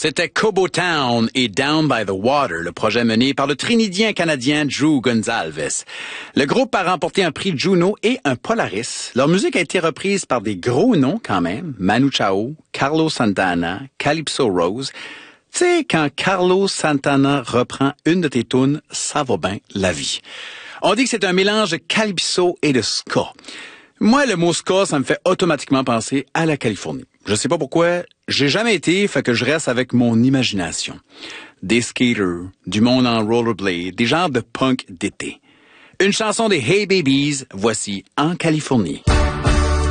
C'était Cobo Town et Down by the Water, le projet mené par le Trinidien-Canadien Drew Gonzalez. Le groupe a remporté un prix Juno et un Polaris. Leur musique a été reprise par des gros noms quand même. Manu Chao, Carlos Santana, Calypso Rose. Tu sais, quand Carlos Santana reprend une de tes tunes, ça va bien la vie. On dit que c'est un mélange de calypso et de ska. Moi, le mot ska, ça me fait automatiquement penser à la Californie. Je sais pas pourquoi, j'ai jamais été, fait que je reste avec mon imagination. Des skaters, du monde en rollerblade, des genres de punk d'été. Une chanson des Hey Babies, voici En Californie.